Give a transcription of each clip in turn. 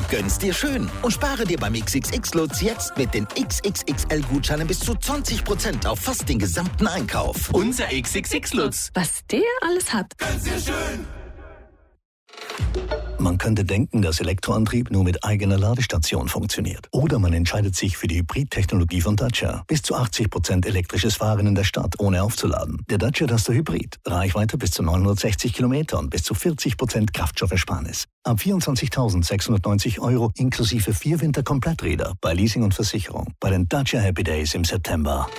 Gönn's dir schön und spare dir beim XXX-Lutz jetzt mit den XXXL-Gutscheinen bis zu 20% auf fast den gesamten Einkauf. Unser XXX-Lutz. Was der alles hat. Gönn's dir schön. Man könnte denken, dass Elektroantrieb nur mit eigener Ladestation funktioniert. Oder man entscheidet sich für die Hybrid-Technologie von Dacia. Bis zu 80% elektrisches Fahren in der Stadt, ohne aufzuladen. Der Dacia Duster Hybrid. Reichweite bis zu 960 Kilometer und bis zu 40% Kraftstoffersparnis. Ab 24.690 € inklusive 4 Winterkompletträder bei Leasing und Versicherung. Bei den Dacia Happy Days im September.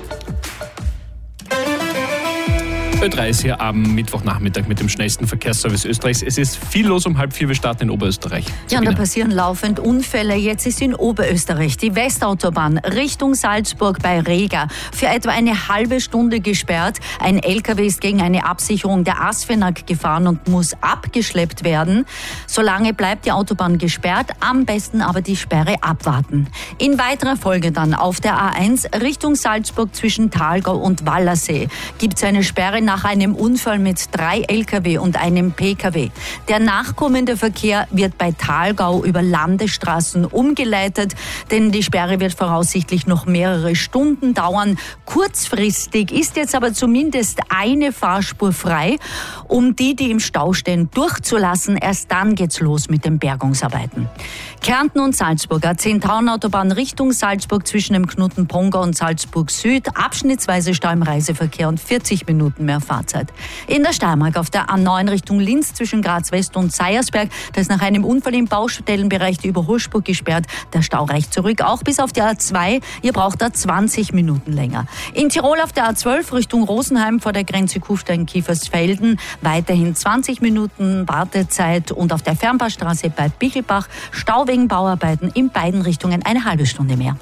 Ö3 ist hier am Mittwochnachmittag mit dem schnellsten Verkehrsservice Österreichs. Es ist viel los um 3:30. Wir starten in Oberösterreich. Ja, und da passieren laufend Unfälle. Jetzt ist in Oberösterreich die Westautobahn Richtung Salzburg bei Rega für etwa eine halbe Stunde gesperrt. Ein LKW ist gegen eine Absicherung der ASFINAG gefahren und muss abgeschleppt werden. Solange bleibt die Autobahn gesperrt. Am besten aber die Sperre abwarten. In weiterer Folge dann auf der A1 Richtung Salzburg zwischen Thalgau und Wallersee gibt es eine Sperre nach einem Unfall mit 3 Lkw und einem Pkw. Der nachkommende Verkehr wird bei Thalgau über Landesstraßen umgeleitet, denn die Sperre wird voraussichtlich noch mehrere Stunden dauern. Kurzfristig ist jetzt aber zumindest eine Fahrspur frei, um die im Stau stehen, durchzulassen. Erst dann geht's los mit den Bergungsarbeiten. Kärnten und Salzburg, A10-Tauern-Autobahn Richtung Salzburg zwischen dem Knoten-Pongau und Salzburg Süd, abschnittsweise Stau im Reiseverkehr und 40 Minuten mehr Fahrzeit. In der Steiermark auf der A9 Richtung Linz zwischen Graz West und Seiersberg, da ist nach einem Unfall im Baustellenbereich die Überholspur gesperrt. Der Stau reicht zurück, auch bis auf die A2. Ihr braucht da 20 Minuten länger. In Tirol auf der A12 Richtung Rosenheim vor der Grenze Kufstein-Kiefersfelden weiterhin 20 Minuten Wartezeit und auf der Fernpassstraße bei Bichelbach Stau wegen Bauarbeiten in beiden Richtungen eine halbe Stunde mehr.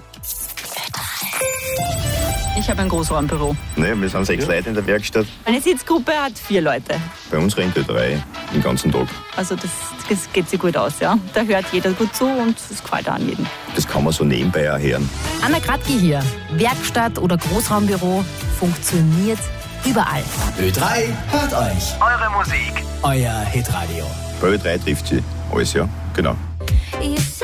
Ich habe ein Großraumbüro. Ne, wir sind 6 Leute in der Werkstatt. Meine Sitzgruppe hat 4 Leute. Bei uns rennt Ö3 den ganzen Tag. Also das geht sich gut aus, ja. Da hört jeder gut zu und es gefällt auch an jeden. Das kann man so nebenbei auch hören. Anna Kratki hier. Werkstatt oder Großraumbüro funktioniert überall. Ö3 hört euch. Eure Musik. Euer Hitradio. Bei Ö3 trifft sie alles, ja, genau.